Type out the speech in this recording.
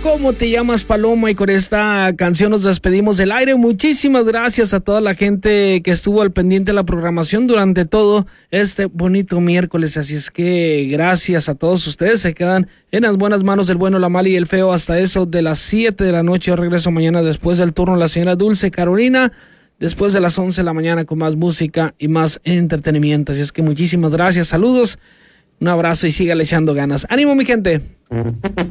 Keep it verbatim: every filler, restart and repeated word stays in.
¿Cómo te llamas, Paloma? Y con esta canción nos despedimos del aire. Muchísimas gracias a toda la gente que estuvo al pendiente de la programación durante todo este bonito miércoles. Así es que gracias a todos ustedes. Se quedan en las buenas manos del bueno, la mala y el feo hasta eso de las siete de la noche. Yo regreso mañana después del turno de la señora Dulce Carolina, después de las once de la mañana con más música y más entretenimiento. Así es que muchísimas gracias, saludos, un abrazo y sígale echando ganas. ¡Ánimo, mi gente!